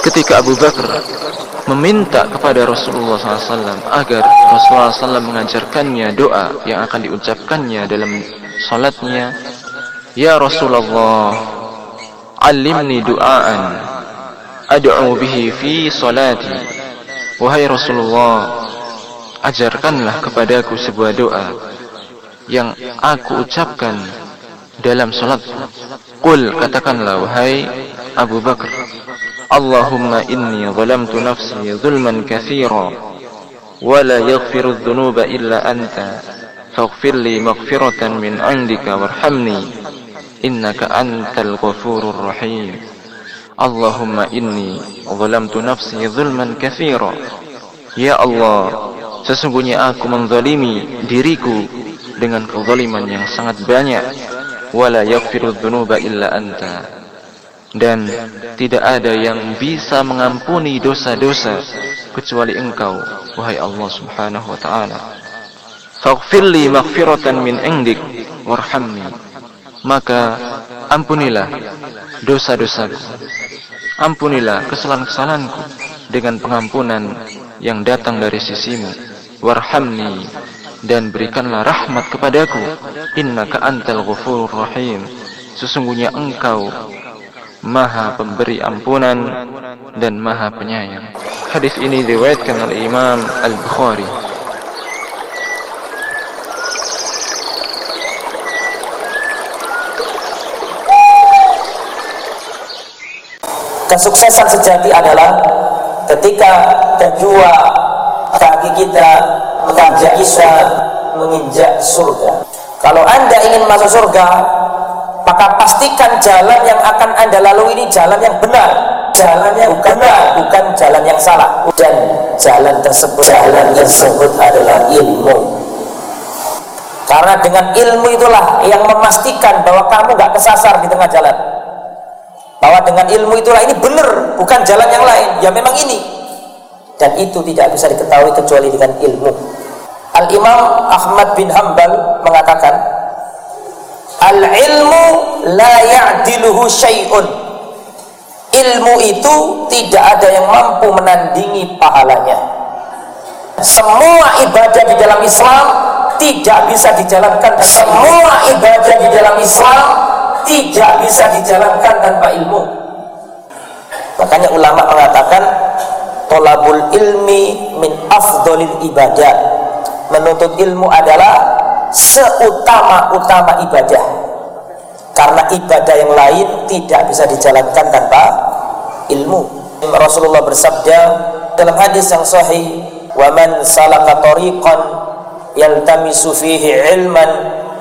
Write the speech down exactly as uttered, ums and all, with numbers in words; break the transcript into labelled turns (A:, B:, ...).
A: ketika Abu Bakar meminta kepada Rasulullah shallallahu alaihi wasallam agar Rasulullah shallallahu alaihi wasallam mengajarkannya doa yang akan diucapkannya dalam salatnya. Ya Rasulullah, alimni du'aan ad'u bihi fi salati. Wahai Rasulullah, ajarkanlah kepadaku sebuah doa yang aku ucapkan dalam salat. Qul, katakanlah wahai Abu Bakar, Allahumma inni zalamtu nafsi zulman katsira wa la yaghfiru adh-dhunuba illa anta faghfir li maghfiratan min 'indika warhamni innaka antal ghafurur rahim. Allahumma inni zalamtu nafsi zulman katsira. Ya Allah, sesungguhnya aku menzalimi diriku dengan kezaliman yang sangat banyak. Wala yaghfiru adh-dhunuba illa anta, dan tidak ada yang bisa mengampuni dosa-dosa kecuali Engkau, wahai Allah Subhanahu wa taala. Faghfirli maghfiratan min 'indik warhamni, maka ampunilah dosa-dosaku, ampunilah kesalahan-kesalahanku dengan pengampunan yang datang dari sisimu. Warhamni, dan berikanlah rahmat kepadaku. Innaka antal ghafurur rahim, sesungguhnya Engkau Maha pemberi ampunan dan Maha penyayang. Hadis ini diriwayatkan oleh Imam Al-Bukhari.
B: Kesuksesan sejati adalah ketika kedua kaki kita menginjak bisa menginjak surga. Kalau Anda ingin masuk surga, maka pastikan jalan yang akan Anda lalui ini jalan yang benar, jalan yang benar, bukan jalan yang salah. Dan jalan tersebut, jalan tersebut adalah ilmu. Karena dengan ilmu itulah yang memastikan bahwa kamu gak kesasar di tengah jalan. Bahwa dengan ilmu itulah ini benar, bukan jalan yang lain. Ya memang ini. Dan itu tidak bisa diketahui kecuali dengan ilmu. Al-Imam Ahmad bin Hanbal mengatakan, Al-ilmu la ya'diluhu syai'un. Ilmu itu tidak ada yang mampu menandingi pahalanya. Semua ibadah di dalam Islam tidak bisa dijalankan tanpa semua ibadah di dalam Islam tidak bisa dijalankan tanpa ilmu. Makanya ulama mengatakan thalabul ilmi min afdhalil ibadah. Menuntut ilmu adalah seutama-utama ibadah, karena ibadah yang lain tidak bisa dijalankan tanpa ilmu. Rasulullah bersabda dalam hadis yang sahih, "Wa man salaka tariqan yaltamisu fihi ilman